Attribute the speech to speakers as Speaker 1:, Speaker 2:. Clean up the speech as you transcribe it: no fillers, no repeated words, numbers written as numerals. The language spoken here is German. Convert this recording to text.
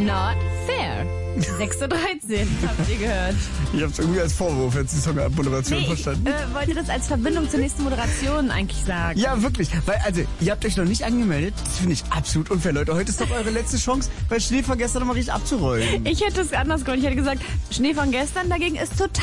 Speaker 1: Not fair. 6:13 Uhr, habt ihr gehört.
Speaker 2: Ich hab's irgendwie als Vorwurf jetzt die Song-Moderation verstanden.
Speaker 1: Ich wollte das als Verbindung zur nächsten Moderation eigentlich sagen.
Speaker 2: Ja, wirklich. Weil, also, ihr habt euch noch nicht angemeldet. Das finde ich absolut unfair, Leute. Heute ist doch eure letzte Chance, bei Schnee von gestern nochmal richtig abzurollen.
Speaker 1: Ich hätte es anders gemacht. Ich hätte gesagt, Schnee von gestern dagegen ist total